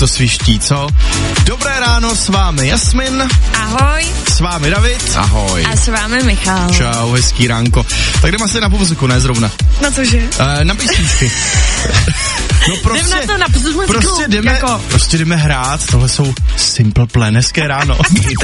to sviští, co? Dobré ráno, s vámi Jasmin. Ahoj. S vámi David. Ahoj. A s vámi Michal. Čau, hezký ránko. Tak jdeme asi na muziku, ne zrovna. No cože? Na písničky. No prostě, jdem na to, na muziku. prostě jdeme hrát, tohle jsou Simple Plan, hezké ráno. Hit